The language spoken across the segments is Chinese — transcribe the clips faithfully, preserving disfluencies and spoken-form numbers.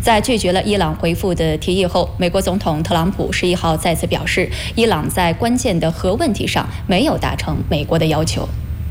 在拒绝了伊朗回复的提议后，美国总统特朗普十一号再次表示，伊朗在关键的核问题上没有达成美国的要求。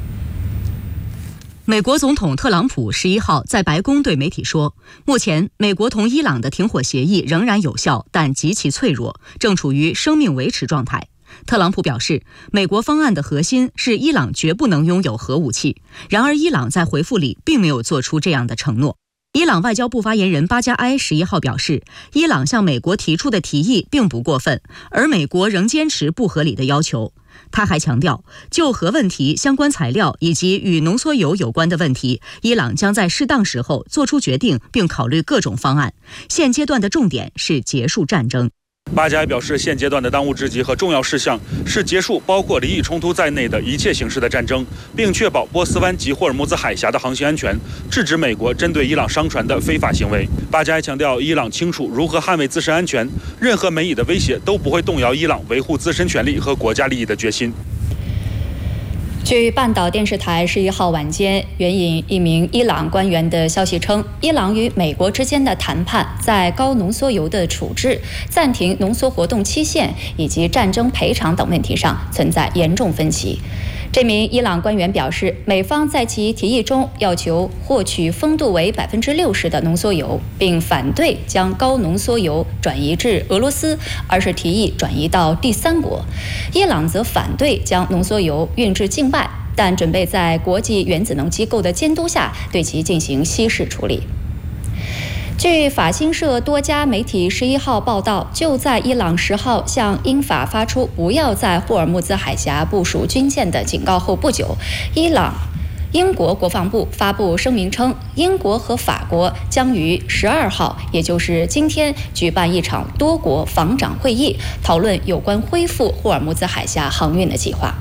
美国总统特朗普十一号在白宫对媒体说，目前美国同伊朗的停火协议仍然有效，但极其脆弱，正处于生命维持状态。特朗普表示，美国方案的核心是伊朗绝不能拥有核武器，然而伊朗在回复里并没有做出这样的承诺。伊朗外交部发言人巴加埃十一号表示，伊朗向美国提出的提议并不过分，而美国仍坚持不合理的要求。他还强调，就核问题、相关材料以及与浓缩铀有关的问题，伊朗将在适当时候做出决定，并考虑各种方案。现阶段的重点是结束战争。 巴加埃表示，现阶段的当务之急和重要事项是结束包括离异冲突在内的一切形式的战争，并确保波斯湾及霍尔木兹海峡的航行安全，制止美国针对伊朗商船的非法行为。巴加埃强调，伊朗清楚如何捍卫自身安全，任何美以的威胁都不会动摇伊朗维护自身权利和国家利益的决心。 据半岛电视台十一号晚间援引一名伊朗官员的消息称，伊朗与美国之间的谈判在高浓缩铀的处置、暂停浓缩活动期限以及战争赔偿等问题上存在严重分歧。这名伊朗官员表示，美方在其提议中要求获取风度为百分之六十的浓缩铀，并反对将高浓缩铀转移至俄罗斯，而是提议转移到第三国。伊朗则反对将浓缩铀运至境外，但准备在国际原子能机构的监督下对其进行稀释处理。据法新社多家媒体十一号报道，就在伊朗十号向英法发出不要在霍尔木兹海峡部署军舰的警告后不久，伊朗英国国防部发布声明称，英国和法国将于十二号，也就是今天举办一场多国防长会议，讨论有关恢复霍尔木兹海峡航运的计划。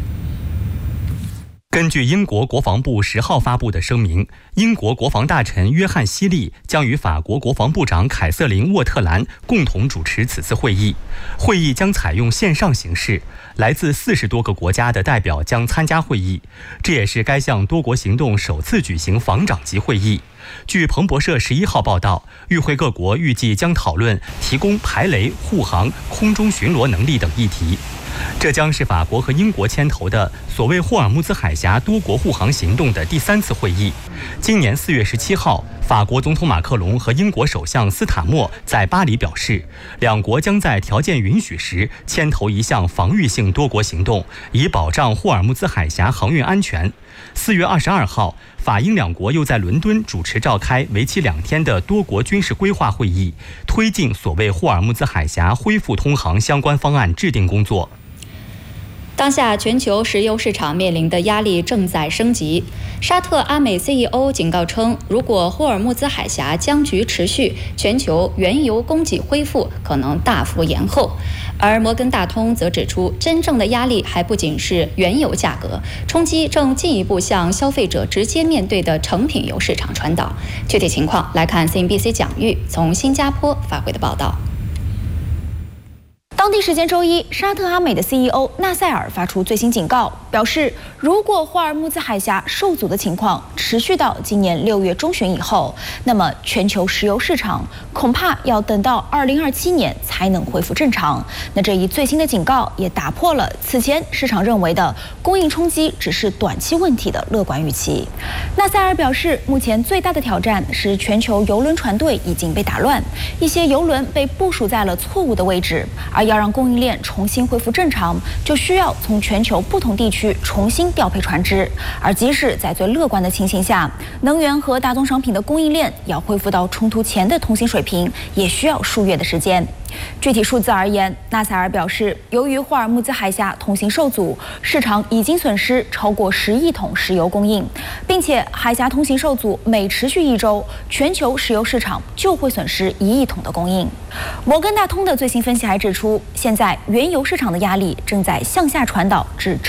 根据英国国防部十号发布的声明，英国国防大臣约翰·希利将与法国国防部长凯瑟琳·沃特兰共同主持此次会议。会议将采用线上形式，来自四十多个国家的代表将参加会议，这也是该项多国行动首次举行防长级会议。据彭博社十一号报道，与会各国预计将讨论提供排雷、护航、空中巡逻能力等议题。这将是法国和英国牵头的所谓霍尔木兹海峡多国护航行动的第三次会议。今年四月十七号，法国总统马克龙和英国首相斯塔默在巴黎表示，两国将在条件允许时牵头一项防御性多国行动，以保障霍尔木兹海峡航运安全。四月二十二号，法英两国又在伦敦主持召开为期两天的多国军事规划会议，推进所谓霍尔木兹海峡恢复通航相关方案制定工作。 当下全球石油市场面临的压力正在升级。沙特阿美 C E O 警告称，如果霍尔木兹海峡僵局持续，全球原油供给恢复可能大幅延后。而摩根大通则指出，真正的压力还不仅是原油价格，冲击正进一步向消费者直接面对的成品油市场传导。具体情况来看 C N B C 蒋玉从新加坡发回的报道。 当地时间周一，沙特阿美的 C E O 纳赛尔发出最新警告，表示如果霍尔木兹海峡受阻的情况持续到今年六月中旬以后，那么全球石油市场恐怕要等到二零二七年才能恢复正常。那这一最新的警告也打破了此前市场认为的供应冲击只是短期问题的乐观预期。纳赛尔表示，目前最大的挑战是全球邮轮船队已经被打乱，一些邮轮被部署在了错误的位置，而要让供应链重新恢复正常，就需要从全球不同地区重新调配船只。而即使在最乐观的情形下，能源和大宗商品的供应链要恢复到冲突前的通行水平，也需要数月的时间。具体数字而言，纳赛尔表示，由于霍尔木兹海峡通行受阻，市场已经损失超过十亿桶石油供应，并且海峡通行受阻每持续一周，全球石油市场就会损失一亿桶的供应。摩根大通的最新分析还指出，现在原油市场的压力正在向下传导至成品油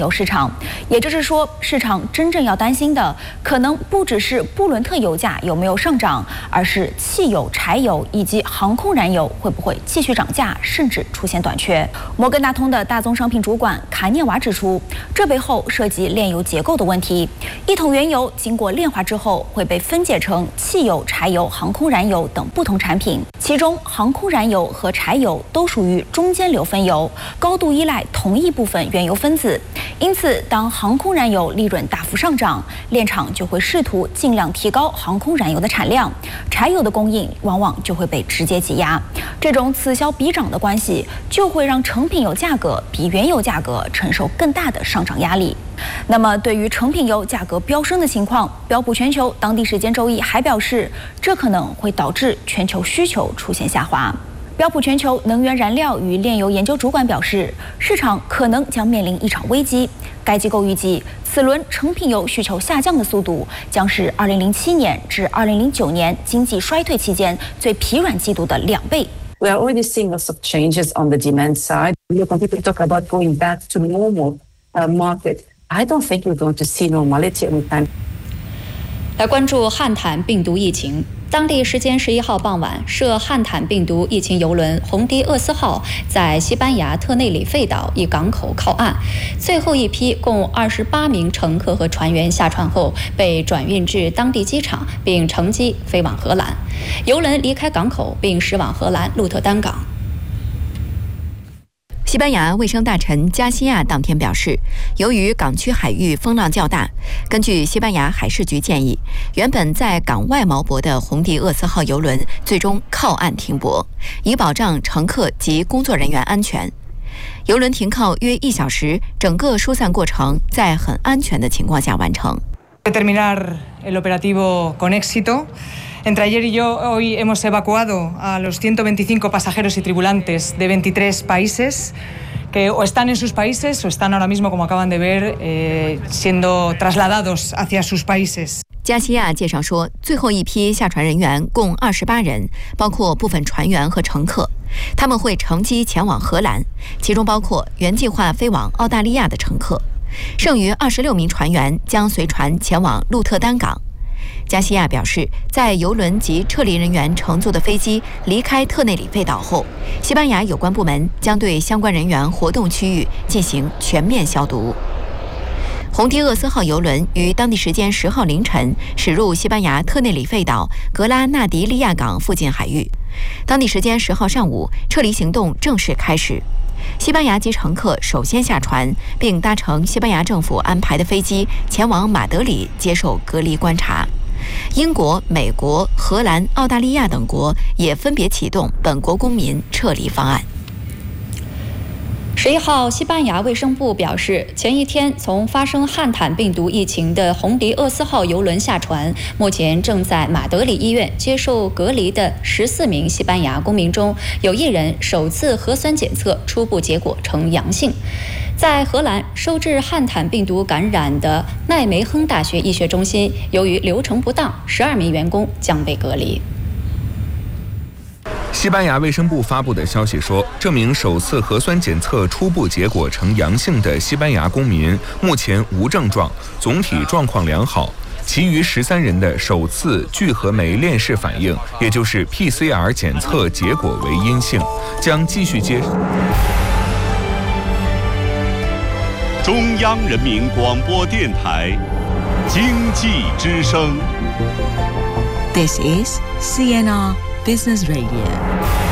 油市场。也就是说，市场真正要担心的，可能不只是布伦特油价有没有上涨，而是汽油、柴油以及航空燃油会不会继续涨价，甚至出现短缺。摩根大通的大宗商品主管卡涅瓦指出，这背后涉及炼油结构的问题。一桶原油经过炼化之后，会被分解成汽油、柴油、航空燃油等不同产品，其中航空燃油和柴油都属于中间流分油，高度依赖同一部分原油分子。因此，当航空燃油利润大幅上涨，炼厂就会试图尽量提高航空燃油的产量，柴油的供应往往就会被直接挤压。这种此消彼长的关系，就会让成品油价格比原油价格承受更大的上涨压力。那么，对于成品油价格飙升的情况，标普全球当地时间周一还表示，这可能会导致全球需求出现下滑。标普全球能源燃料与炼油研究主管表示，市场可能将面临一场危机。该机构预计，此轮成品油需求下降的速度将是二零零七年至二零零九年经济衰退期间最疲软季度的两倍。 We are already seeing lots of changes on the demand side. When people talk about going back to normal uh, market, I don't think we're going to see normality anytime. 来关注汉坦病毒疫情。当地时间十一号傍晚，涉汉坦病毒疫情油轮红迪厄斯号在西班牙特内里费岛一港口靠岸，最后一批共二十八名乘客和船员下船后被转运至当地机场，并乘机飞往荷兰。油轮离开港口并驶往荷兰鹿特丹港。 西班牙卫生大臣加西亚当天表示，由于港区海域风浪较大，根据西班牙海事局建议，原本在港外锚泊的红迪厄斯号邮轮最终靠岸停泊，以保障乘客及工作人员安全。邮轮停靠约一小时，整个疏散过程在很安全的情况下完成。 Terminar el operativo con éxito. Entre ayer y yo, hoy hemos evacuado a los ciento veinticinco pasajeros y tripulantes de veintitrés países que o están en sus países o están ahora mismo, como acaban de ver, eh, siendo trasladados hacia sus países. 加西亚介绍说，最后一批下船人员共二十八人，包括部分船员和乘客，他们会乘机前往荷兰，其中包括原计划飞往澳大利亚的乘客。剩余二十六名船员将随船前往鹿特丹港。加西亚表示，在邮轮及撤离人员乘坐的飞机离开特内里费岛后，西班牙有关部门将对相关人员活动区域进行全面消毒。红迪厄斯号邮轮于当地时间十号凌晨驶入西班牙特内里费岛格拉纳迪利亚港附近海域。当地时间十号上午，撤离行动正式开始。西班牙籍乘客首先下船，并搭乘西班牙政府安排的飞机前往马德里接受隔离观察。英国、美国、荷兰、澳大利亚等国也分别启动本国公民撤离方案。 十一号，西班牙卫生部表示，前一天从发生汉坦病毒疫情的红迪厄斯号邮轮下船，目前正在马德里医院接受隔离的十四名西班牙公民中，有一人首次核酸检测初步结果呈阳性。在荷兰收治汉坦病毒感染的奈梅亨大学医学中心，由于流程不当，十二名员工将被隔离。 西班牙卫生部发布的消息说，这名首次核酸检测初步结果呈阳性的西班牙公民目前无症状，总体状况良好。其余十三人的首次聚合酶链式反应，也就是 P C R 检测结果为阴性，将继续接。 中央人民广播电台经济之声。 This is C N R Business Radio.